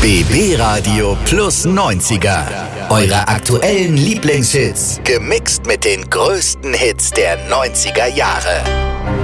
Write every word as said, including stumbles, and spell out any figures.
B B Radio Plus neunziger. Eure aktuellen Lieblingshits. Gemixt mit den größten Hits der neunziger Jahre.